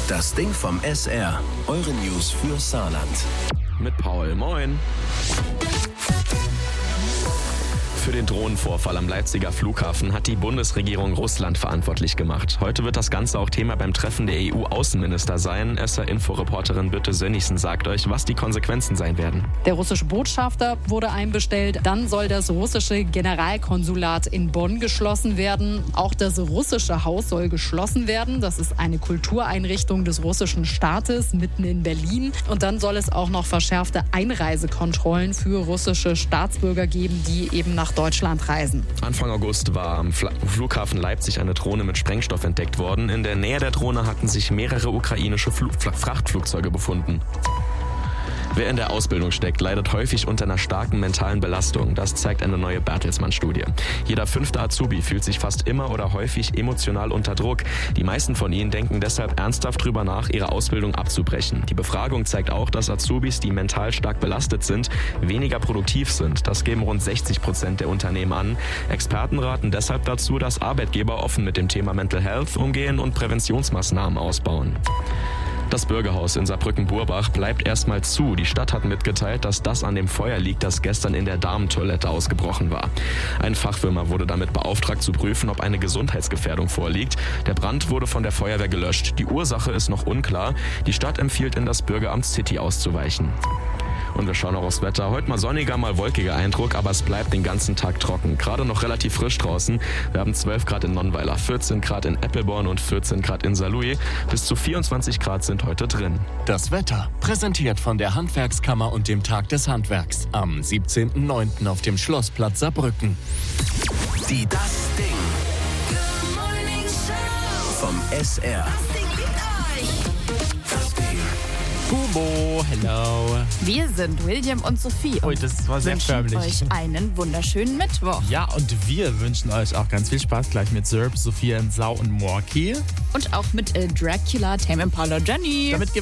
Das Ding vom SR. Eure News für Saarland. Mit Paul. Moin. Für den Drohnenvorfall am Leipziger Flughafen hat die Bundesregierung Russland verantwortlich gemacht. Heute wird das Ganze auch Thema beim Treffen der EU-Außenminister sein. SR-Info-Reporterin Birte Sönnigsen sagt euch, was die Konsequenzen sein werden. Der russische Botschafter wurde einbestellt. Dann soll das russische Generalkonsulat in Bonn geschlossen werden. Auch das russische Haus soll geschlossen werden. Das ist eine Kultureinrichtung des russischen Staates mitten in Berlin. Und dann soll es auch noch verschärfte Einreisekontrollen für russische Staatsbürger geben, die eben nach Deutschland reisen. Anfang August war am Flughafen Leipzig eine Drohne mit Sprengstoff entdeckt worden. In der Nähe der Drohne hatten sich mehrere ukrainische Frachtflugzeuge befunden. Wer in der Ausbildung steckt, leidet häufig unter einer starken mentalen Belastung. Das zeigt eine neue Bertelsmann-Studie. Jeder 5. Azubi fühlt sich fast immer oder häufig emotional unter Druck. Die meisten von ihnen denken deshalb ernsthaft drüber nach, ihre Ausbildung abzubrechen. Die Befragung zeigt auch, dass Azubis, die mental stark belastet sind, weniger produktiv sind. Das geben rund 60% der Unternehmen an. Experten raten deshalb dazu, dass Arbeitgeber offen mit dem Thema Mental Health umgehen und Präventionsmaßnahmen ausbauen. Das Bürgerhaus in Saarbrücken-Burbach bleibt erstmal zu. Die Stadt hat mitgeteilt, dass das an dem Feuer liegt, das gestern in der Damentoilette ausgebrochen war. Ein Fachfirma wurde damit beauftragt zu prüfen, ob eine Gesundheitsgefährdung vorliegt. Der Brand wurde von der Feuerwehr gelöscht. Die Ursache ist noch unklar. Die Stadt empfiehlt, in das Bürgeramt City auszuweichen. Und wir schauen auch aufs Wetter. Heute mal sonniger, mal wolkiger Eindruck, aber es bleibt den ganzen Tag trocken. Gerade noch relativ frisch draußen. Wir haben 12 Grad in Nonnweiler, 14 Grad in Eppelborn und 14 Grad in Saarlouis. Bis zu 24 Grad sind heute drin. Das Wetter, präsentiert von der Handwerkskammer und dem Tag des Handwerks. Am 17.09. auf dem Schlossplatz Saarbrücken. Die Das Ding vom SR. Humo, hello. Wir sind William und Sophie Oh, und das war sehr wünschen förmlich. euch einen wunderschönen Mittwoch. Ja, und wir wünschen euch auch ganz viel Spaß gleich mit Sirp, Sophia, Sau und Morki. Und auch mit Dracula, Tame Impala, Jenny. Damit